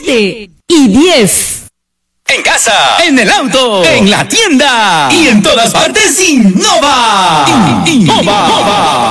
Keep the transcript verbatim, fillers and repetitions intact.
siete y diez. En casa, en el auto, en la tienda y en todas partes, Innova. Innova.